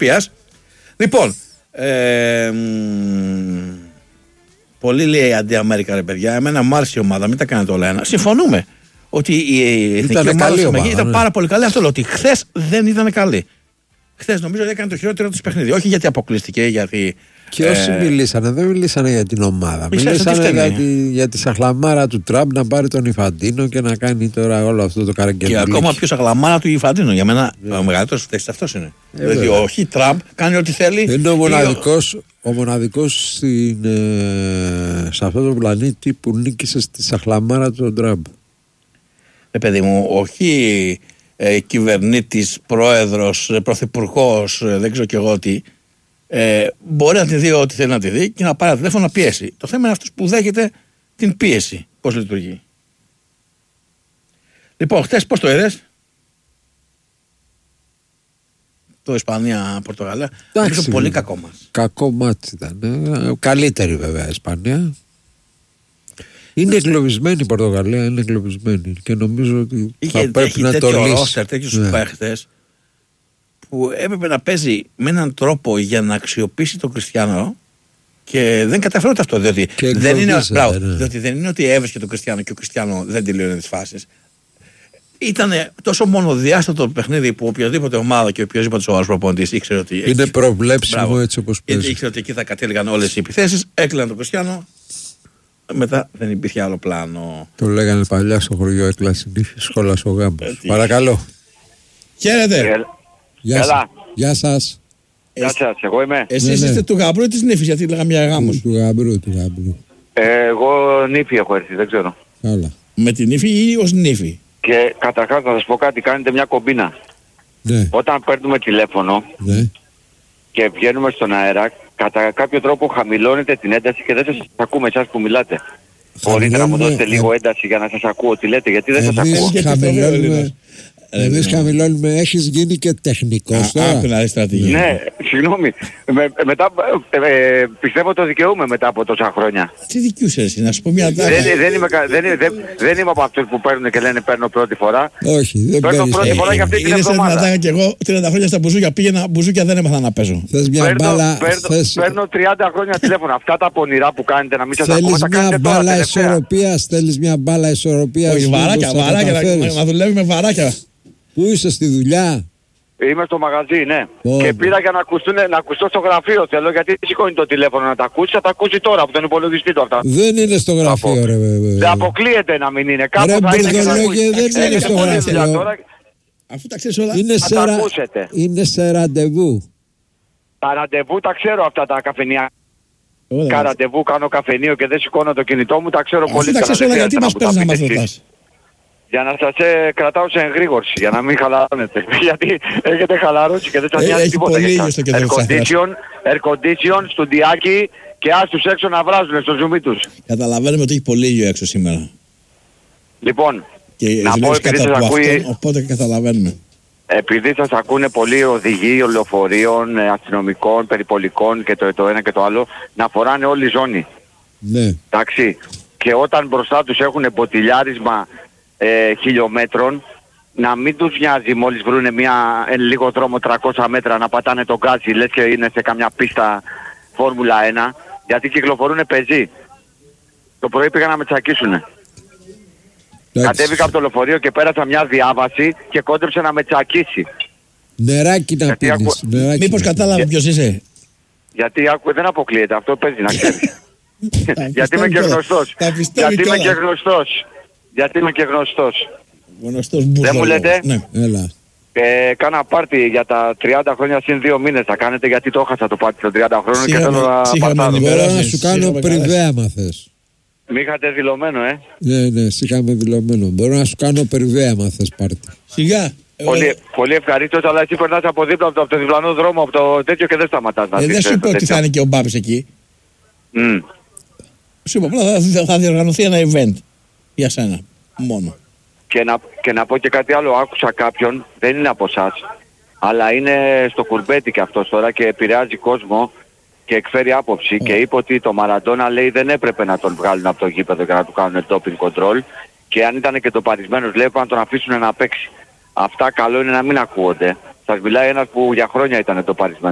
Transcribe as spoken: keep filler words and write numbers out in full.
ισορροπίας. Λοιπόν, ε, μ, πολύ λέει αντι-Αμέρικα ρε παιδιά. Εμένα μου άρεσε η ομάδα, μην τα κάνετε όλα ένα. Συμφωνούμε ότι η εθνική ομάδα, ομάδα ήταν ναι. πάρα πολύ καλή. Αυτό λέω ότι χθες δεν ήταν καλή. Χθες νομίζω ότι έκανε το χειρότερο της παιχνίδι. Όχι γιατί αποκλείστηκε, γιατί. Και όσοι ε... μιλήσανε, δεν μιλήσανε για την ομάδα. Μιλήσανε για τη, για τη σαχλαμάρα του Τραμπ να πάρει τον Ιφαντίνο και να κάνει τώρα όλο αυτό το καραγκελίκι. Και ακόμα πιο σαχλαμάρα του Ιφαντίνο. Για μένα yeah. ο μεγαλύτερος φταίχτης αυτός είναι. Yeah, δηλαδή yeah. όχι Τραμπ, κάνει ό,τι θέλει. Είναι ο μοναδικός, ο μοναδικός στην, ε, σε αυτό το πλανήτη που νίκησε στη σαχλαμάρα του Τραμπ. Ε, παιδί μου, όχι ε, κυβερνήτης, πρόεδρος, πρωθυπουργός, ε, δεν ξέρω και εγώ τι. Ε, μπορεί να τη δει ό,τι θέλει να τη δει και να πάρει τηλέφωνο να πιέσει. Το θέμα είναι αυτός που δέχεται την πίεση. Πώς λειτουργεί. Λοιπόν, χτες πώς το είδες? Το Ισπανία-Πορτογαλία. Ήταν πολύ κακό μας. Κακό μάτσι ήταν. Ε, καλύτερη βέβαια η Ισπανία. Είναι εγκλωβισμένη η Πορτογαλία, είναι εγκλωβισμένη και νομίζω ότι είχε, θα πρέπει να το λύσει. Ρόστερ, τέτοιους ναι. παίχτες που έπρεπε να παίζει με έναν τρόπο για να αξιοποιήσει τον Κριστιανό και δεν καταφέρω αυτό. Διότι δεν, είναι, μπράβο, ναι. διότι δεν είναι ότι έβρισκε τον Κριστιανό και ο Κριστιανό δεν τελείωνε τις φάσεις. Ήταν τόσο μονοδιάστατο το παιχνίδι που οποιαδήποτε ομάδα και οποιοδήποτε σοβαρός προπονητής ήξερε ότι. Είναι εκεί, προβλέψιμο μπράβο, έτσι όπως παίζει. Ήξερε ότι εκεί θα κατέληγαν όλες οι επιθέσεις, έκλειναν τον Κριστιανό. Μετά δεν υπήρχε άλλο πλάνο. Το λέγανε παλιά στο χωριό Εκλασινή, σχόλα ο Γάμπος. Παρακαλώ. Χαίρετε. Γεια σας. Γεια σας. Γεια σας, εγώ είμαι. Εσείς ναι, ναι. είστε του Γαμπρού ή της Νύφης, γιατί λέγαμε μια γάμος. Του Γαμπρού, του Γαμπρού. Ε, εγώ Νύφη έχω έρθει, δεν ξέρω. Καλά. Με την Νύφη ή ως Νύφη? Και καταρχάς να σας πω κάτι, κάνετε μια κομπίνα. Ναι. Όταν παίρνουμε τηλέφωνο ναι. και βγαίνουμε στον αέρα, κατά κάποιο τρόπο χαμηλώνετε την ένταση και δεν σας ακούμε εσάς που μιλάτε. Μπορείτε να μου δώσετε λίγο ένταση για να σας ακούω τι λέτε, γιατί δεν σας ακούω. Χαμηλώνουμε, εμείς χαμηλώνουμε, έχεις γίνει και τεχνικός τώρα. Ναι, συγγνώμη. Με, μετά, ε, πιστεύω το δικαιούμαι μετά από τόσα χρόνια. Τι δικαιούσε εσύ, να σου πω μια τάκα. Δεν, δεν, είμαι, δεν, δεν, δεν είμαι από αυτούς που παίρνουν και λένε παίρνω πρώτη φορά. Όχι, δεν παίρνω πρώτη ε, φορά για αυτή την εβδομάδα. Είναι σαν και εγώ τριάντα χρόνια στα μπουζούκια πήγαινα, μπουζούκια δεν έμαθα να παίζω. Θες μια παίρνω, μπάλα, παίρνω, θες... παίρνω τριάντα χρόνια τηλέφωνα. Αυτά τα πονηρά που κάνετε να μην σας ακούω, τα μια κάνετε μπάλα τώρα ισορροπίας, θέλεις μια μπάλα ισορροπίας. Όχι, βαράκια, βαράκια, να δουλεύει με βαράκια. Πού είσαι στη δουλειά? Είμαι στο μαγαζί, ναι. Oh. Και πήρα για να, ακουστούν, να ακουστώ στο γραφείο. Θέλω γιατί σηκώνει το τηλέφωνο να τα ακούσει. Θα τα ακούσει τώρα από τον υπολογιστή του αυτά. Δεν είναι στο γραφείο, από... ρε βέβαια. Δεν αποκλείεται να μην είναι. Κάπου ρε, θα είναι και θα ακούσει. Δεν είναι στο γραφείο. Τώρα... Αφού τα ξέρεις όλα. Είναι, σε, ρα... είναι σε ραντεβού. Τα ραντεβού τα ξέρω αυτά τα καφενεία. Κα ραντεβού, κάνω καφενείο και δεν σηκώνω το κινητό μου. Τα ξέρω πολύ. Αφού τα ξέρεις όλα, γιατί μας παίρνεις να μας ρωτάς? Για να σας ε, κρατάω σε εγρήγορση, για να μην χαλαρώνετε. Γιατί έχετε χαλαρώσει και δεν σας νοιάζει τίποτα. Air condition, air condition, στουντιάκι και άστους έξω να βράζουν στο ζουμί τους. Καταλαβαίνουμε ότι έχει πολύ ήλιο έξω σήμερα. Λοιπόν, και να πω επειδή σας ακούει... Αυτό, οπότε καταλαβαίνουμε. Επειδή σας ακούνε πολλοί οδηγοί λεωφορείων, αστυνομικών, περιπολικών και το, το ένα και το άλλο, να φοράνε όλη η ζώνη. Ναι. Εντάξει. Και όταν μπροστά τους έχουν μποτιλιάρισμα Ε, χιλιόμετρων, να μην τους νοιάζει μόλις βρούνε μια, ε, λίγο δρόμο τριακόσια μέτρα να πατάνε το γκάζι λες και είναι σε καμιά πίστα Φόρμουλα ένα, γιατί κυκλοφορούνε πεζοί. Το πρωί πήγαν να με τσακίσουνε. Κατέβηκα από το λεωφορείο και πέρασα μια διάβαση και κόντεψε να με τσακίσει. Νεράκι να πίνεις. Ακου... Νεράκι. Μήπως κατάλαβε ποιος είσαι? Γιατί ακου... δεν αποκλείεται, αυτό παίζει να ξέρεις. Γιατί είμαι και γνωστός. Γιατί είμαι και γνωστός. Γιατί είμαι και γνωστός. Γνωστός μπουζόλο. Δεν μου λέτε. Ναι, έλα. Ε, κάνα πάρτι για τα τριάντα χρόνια συν δύο μήνες θα κάνετε, γιατί το έχασα το πάρτι των τριάντα χρόνων και θέλω να πατάρω. Μπορώ να σου κάνω πριβέ άμα θες. Μη είχατε δηλωμένο, ε. Ναι, ναι, είχαμε δηλωμένο. Μπορώ να σου κάνω πριβέ άμα θες πάρτι. Σιγά. Πολύ, πολύ ευχαρίστως, αλλά εσύ περνάς από δίπλα από το, από το διπλανό δρόμο, από το τέτοιο και δεν σταματάς να δεις. Ε, δεν σου είπα ότι θα είναι και ο Μπάπης εκεί. Mm. Σου είπα, απλά θα, θα διοργανωθεί ένα event για σένα. Μόνο. Και να, και να πω και κάτι άλλο, άκουσα κάποιον, δεν είναι από εσάς, αλλά είναι στο κουρμπέτι και αυτός τώρα και επηρεάζει κόσμο και εκφέρει άποψη oh. και είπε ότι το Μαραντόνα, λέει, δεν έπρεπε να τον βγάλουν από το γήπεδο και να του κάνουν doping control και αν ήταν και το παρισμένος, λέει, να τον αφήσουν να παίξει. Αυτά καλό είναι να μην ακούγονται. Σας μιλάει ένας που για χρόνια ήταν το παρισμένο.